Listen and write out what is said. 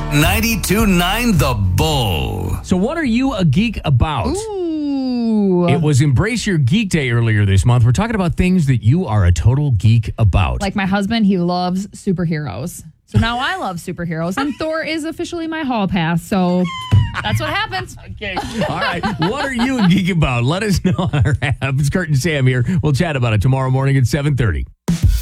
92.9 The Bull. So what are you a geek about? Ooh. It was Embrace Your Geek Day earlier this month. We're talking about things that you are a total geek about. Like my husband, he loves superheroes. So now I love superheroes, and Thor is officially my hall pass. So that's what happens. Okay. All right. What are you a geek about? Let us know on our app. It's Kurt and Sam here. We'll chat about it tomorrow morning at 7:30.